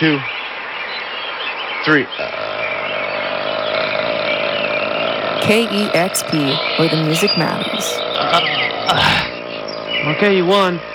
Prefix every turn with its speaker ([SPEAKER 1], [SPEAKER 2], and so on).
[SPEAKER 1] 2, 3.
[SPEAKER 2] KEXP, where the music matters.
[SPEAKER 1] Okay, you won.